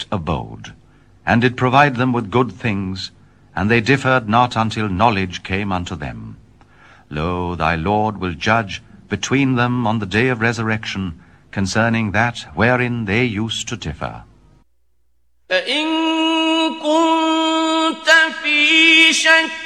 abode, and did provide them with good things, and they differed not until knowledge came unto them. Lo, thy Lord will judge between them on the day of resurrection concerning that wherein they used to differ. فإن كنت في شك